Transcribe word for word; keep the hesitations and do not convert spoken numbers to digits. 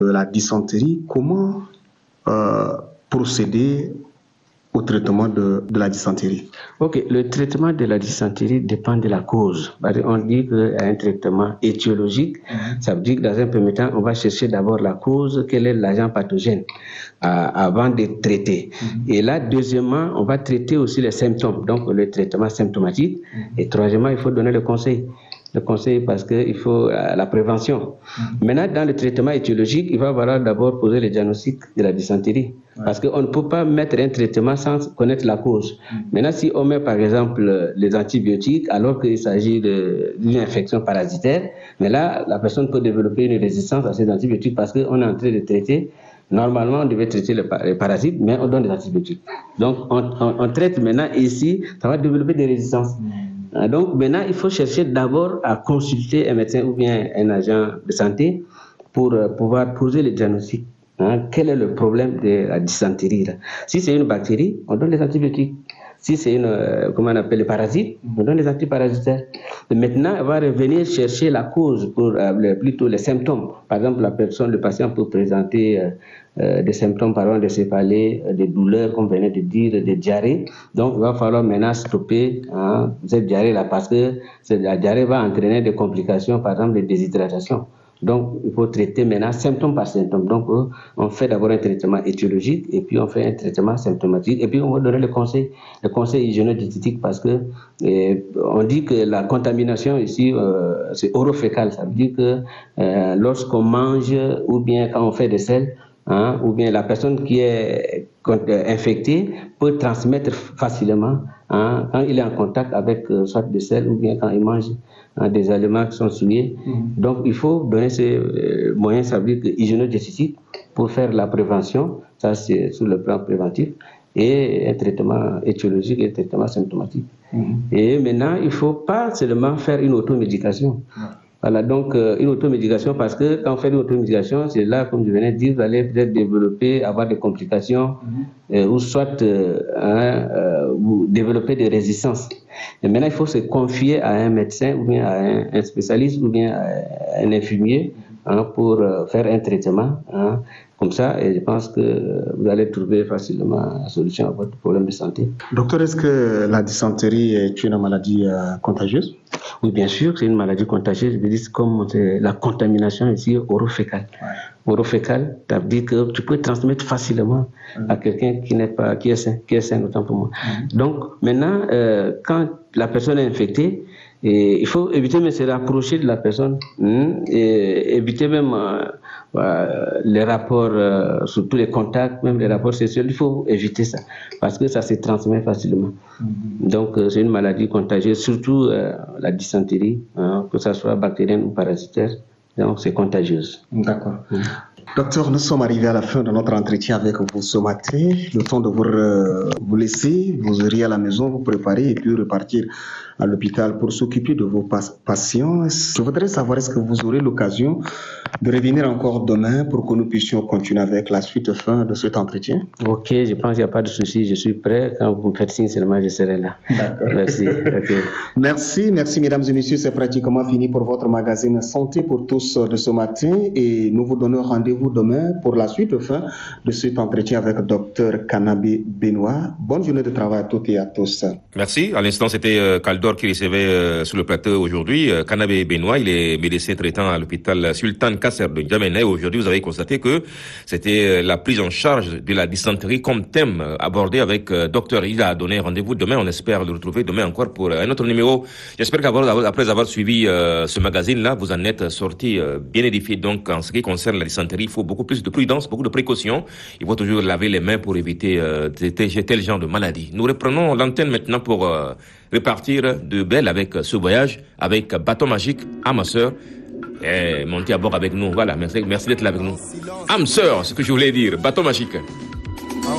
la dysenterie, comment euh, procéder au traitement de, de la dysenterie? Ok, le traitement de la dysenterie dépend de la cause. On dit qu'il y a un traitement étiologique, mm-hmm. Ça veut dire que dans un premier temps, on va chercher d'abord la cause, quel est l'agent pathogène, euh, avant de traiter. Mm-hmm. Et là, deuxièmement, on va traiter aussi les symptômes, donc le traitement symptomatique. Mm-hmm. Et troisièmement, il faut donner le conseil. Le conseil parce qu'il faut euh, la prévention. Mm-hmm. Maintenant, dans le traitement étiologique, il va falloir d'abord poser le diagnostic de la dysenterie. Ouais. Parce qu'on ne peut pas mettre un traitement sans connaître la cause. Mm-hmm. Maintenant, si on met par exemple les antibiotiques alors qu'il s'agit de, d'une infection parasitaire, mais là, la personne peut développer une résistance à ces antibiotiques parce qu'on est en train de traiter. Normalement, on devait traiter les, les parasites, mais on donne des antibiotiques. Donc, on, on, on traite maintenant ici, ça va développer des résistances. Mm-hmm. Donc, maintenant, il faut chercher d'abord à consulter un médecin ou bien un agent de santé pour euh, pouvoir poser le diagnostic. Hein, quel est le problème de la dysenterie là? Si c'est une bactérie, on donne des antibiotiques. Si c'est une, euh, comment on appelle les parasites, on donne des antiparasitaires. Et maintenant, on va revenir chercher la cause pour euh, le, plutôt les symptômes. Par exemple, la personne, le patient peut présenter euh, euh, des symptômes, par exemple, de céphalée, euh, des douleurs, comme venait de dire, des diarrhées. Donc, il va falloir maintenant stopper hein, cette diarrhée-là parce que la diarrhée va entraîner des complications, par exemple, de déshydratation. Donc, il faut traiter maintenant symptôme par symptôme. Donc, on fait d'abord un traitement étiologique et puis on fait un traitement symptomatique et puis on va donner le conseil, le conseil hygiéno-diététique parce que eh, on dit que la contamination ici, euh, c'est orofécal. Ça veut dire que euh, lorsqu'on mange ou bien quand on fait des selles, hein, ou bien la personne qui est infectée peut transmettre facilement hein, quand il est en contact avec euh, soit des selles ou bien quand il mange hein, des aliments qui sont souillés. Mm-hmm. Donc il faut donner ces euh, moyens, ça veut dire que hygiéno-diététique pour faire la prévention, ça c'est sur le plan préventif, et un traitement étiologique et un traitement symptomatique. Mm-hmm. Et maintenant, il ne faut pas seulement faire une automédication. Mm-hmm. Voilà, donc euh, une automédication, parce que quand on fait une automédication, c'est là, comme je venais de dire, vous allez peut-être développer, avoir des complications, mm-hmm. euh, ou soit euh, hein, euh, vous développer des résistances. Et maintenant, il faut se confier à un médecin, ou bien à un, un spécialiste, ou bien à un infirmier, hein, pour euh, faire un traitement, hein, comme ça, et je pense que vous allez trouver facilement la solution à votre problème de santé. Docteur, est-ce que la dysenterie est une maladie euh, contagieuse? Oui, bien sûr, c'est une maladie contagieuse. Je dis comme c'est la contamination ici orofécale. Ouais. Orofécale, ça veut dire que tu peux transmettre facilement mmh. à quelqu'un qui n'est pas, qui est sain, qui est sain autant pour moi. Mmh. Donc maintenant, euh, quand la personne est infectée, et il faut éviter de se rapprocher de la personne, hein, et éviter même euh, euh, les rapports, euh, surtout les contacts, même les rapports sexuels. Il faut éviter ça parce que ça se transmet facilement. Mm-hmm. Donc euh, c'est une maladie contagieuse, surtout euh, la dysenterie, hein, que ce soit bactérienne ou parasitaire. Donc c'est contagieuse. D'accord. Mm-hmm. Docteur, nous sommes arrivés à la fin de notre entretien avec vous ce matin. Le temps de vous, euh, vous laisser, vous irez à la maison, vous préparer et puis repartir à l'hôpital pour s'occuper de vos pas- patients. Je voudrais savoir, est-ce que vous aurez l'occasion de revenir encore demain pour que nous puissions continuer avec la suite fin de cet entretien? Ok, je pense qu'il n'y a pas de souci, je suis prêt. Quand vous me faites signe seulement, je serai là. D'accord. Merci. Okay. Merci, merci mesdames et messieurs. C'est pratiquement fini pour votre magazine Santé pour tous de ce matin et nous vous donnons rendez-vous demain pour la suite fin de cet entretien avec Dr Kanabé Benoît. Bonne journée de travail à toutes et à tous. Merci. À l'instant, c'était euh, Kaldor qui recevait euh, sur le plateau aujourd'hui. Euh, Kanabé Benoît, il est médecin traitant à l'hôpital Sultan Kasser de N'Djamena. Aujourd'hui, vous avez constaté que c'était euh, la prise en charge de la dysenterie comme thème euh, abordé avec euh, Dr Il a donné rendez-vous demain. On espère le retrouver demain encore pour euh, un autre numéro. J'espère qu'après avoir suivi euh, ce magazine-là, vous en êtes sorti euh, bien édifié. Donc, en ce qui concerne la dysenterie, il faut beaucoup plus de prudence, beaucoup de précautions. Il faut toujours laver les mains pour éviter euh, tel genre de maladie. Nous reprenons l'antenne maintenant pour euh, repartir de belle avec ce voyage, avec Bâton Magique, âme sœur. Et montez à bord avec nous. Voilà, merci, merci d'être là avec nous. Âme sœur, ce que je voulais dire. Bâton Magique.